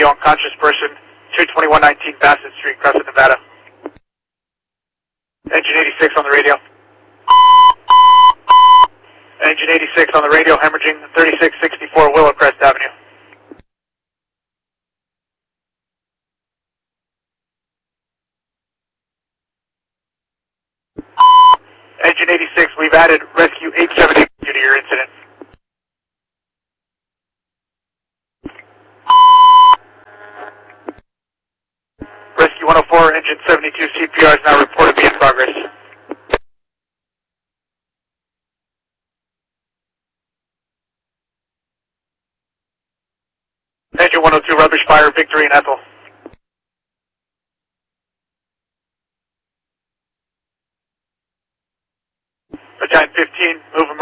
radio, unconscious person, 22119 Bassett Street, Crescent, Nevada. Engine 86 on the radio. Engine 86 on the radio, hemorrhaging 3664 Willowcrest Avenue. Engine 86, we've added rescue 878 due to your incident. Rescue 104, engine 72, CPR is now reported to be in progress. Engine 102, rubbish fire, Victory and Ethel. Giant 15, moving